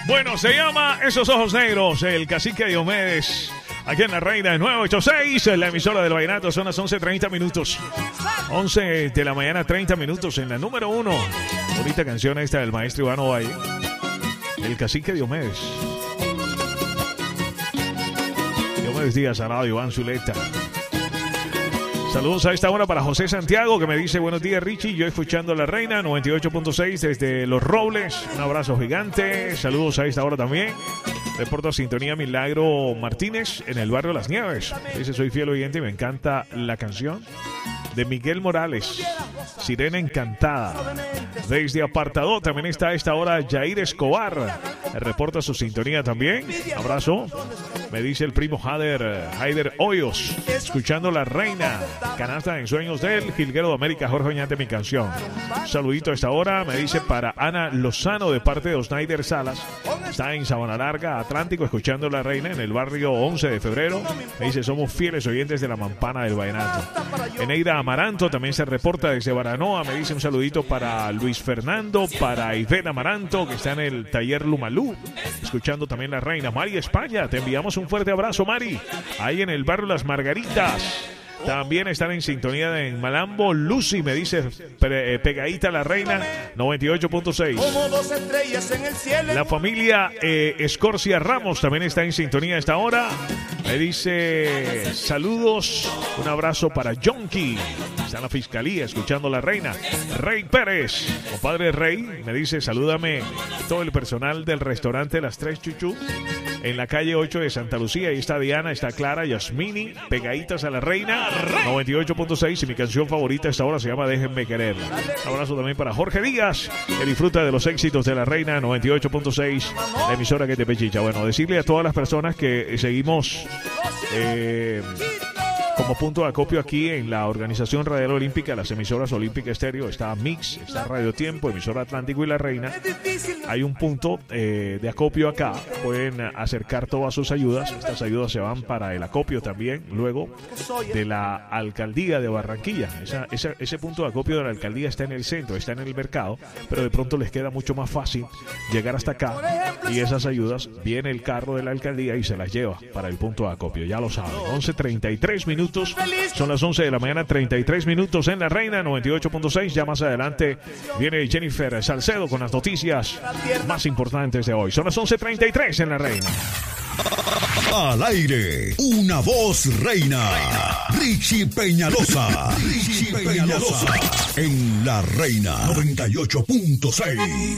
Bueno, se llama Esos Ojos Negros, el cacique Diomedes. Aquí en La Reina de 986, en la emisora del vallenato. Son las 11:30 minutos. 11 de la mañana, 30 minutos en la número 1. Bonita canción esta del maestro Iván Ovalle. El cacique Diomedes. Diomedes Díaz Arado, Iván Zuleta. Saludos a esta hora para José Santiago, que me dice: buenos días, Richie, yo escuchando La Reina 98.6 desde Los Robles. Un abrazo gigante. Saludos a esta hora también. Reporto sintonía Milagro Martínez en el barrio Las Nieves. Dice: soy fiel oyente y me encanta la canción de Miguel Morales, Sirena Encantada. Desde Apartado también está a esta hora Jair Escobar. Reporta su sintonía también. Abrazo. Me dice el primo Haider Hoyos, escuchando La Reina. Canasta en sueños del Jilguero de América, Jorge Oñate, mi canción. Saludito a esta hora, me dice para Ana Lozano de parte de Osnaider Salas. Está en Sabana Larga, Atlántico, escuchando La Reina en el barrio 11 de febrero. Me dice: somos fieles oyentes de la Mampana del Vallenato. Eneida Amaranto también se reporta desde Baranoa. Me dice un saludito para Luis Fernando, para Ivette Amaranto, que está en el taller Lumalú, escuchando también La Reina. Mari España, te enviamos un fuerte abrazo, Mari, ahí en el barrio Las Margaritas. También están en sintonía en Malambo. Lucy me dice: pegadita La Reina 98.6. La familia Escorcia Ramos también está en sintonía a esta hora. Me dice: saludos, un abrazo para Jonky. Está en la fiscalía escuchando La Reina. Rey Pérez, compadre Rey, me dice: salúdame todo el personal del restaurante Las Tres Chuchú en la calle 8 de Santa Lucía. Ahí está Diana, está Clara, Yasmini, pegaditas a La Reina 98.6. Y mi canción favorita a esta hora se llama Déjenme Querer. Un abrazo también para Jorge Díaz, que disfruta de los éxitos de La Reina 98.6, la emisora que te pechicha. Bueno, decirle a todas las personas que seguimos como punto de acopio aquí en la Organización Radial Olímpica, las emisoras Olímpica Estéreo, está Mix, está Radio Tiempo, emisora Atlántico y La Reina. Hay un punto de acopio acá, pueden acercar todas sus ayudas. Estas ayudas se van para el acopio también luego de la alcaldía de Barranquilla. Ese punto de acopio de la alcaldía está en el centro, está en el mercado, pero de pronto les queda mucho más fácil llegar hasta acá, y esas ayudas, viene el carro de la alcaldía y se las lleva para el punto de acopio. Ya lo saben. 11:33 minutos. Son las 11 de la mañana, 33 minutos en La Reina 98.6. Ya más adelante viene Jennifer Salcedo con las noticias más importantes de hoy. Son las 11:33 en La Reina. Al aire, una voz reina. Richie Peñalosa. En La Reina 98.6.